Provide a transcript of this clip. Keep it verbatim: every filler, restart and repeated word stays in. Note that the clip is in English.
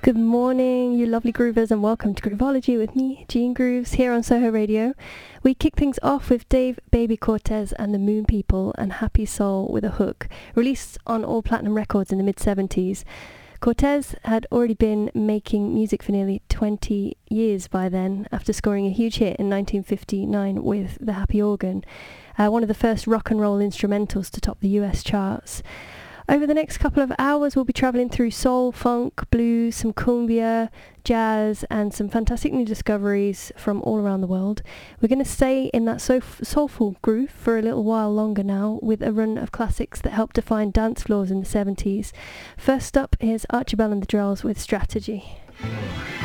Good morning, you lovely groovers, and welcome to Groovology with me, Jean Grooves, here on Soho Radio. We kick things off with Dave Baby Cortez and the Moon People and Happy Soul with a Hook, released on All Platinum Records in the mid seventies. Cortez had already been making music for nearly twenty years by then, after scoring a huge hit in nineteen fifty-nine with The Happy Organ, uh, one of the first rock and roll instrumentals to top the U S charts. Over the next couple of hours, we'll be travelling through soul, funk, blues, some cumbia, jazz, and some fantastic new discoveries from all around the world. We're going to stay in that soul- soulful groove for a little while longer now, with a run of classics that helped define dance floors in the seventies. First up, here's Archibald and the Drells with Strategy.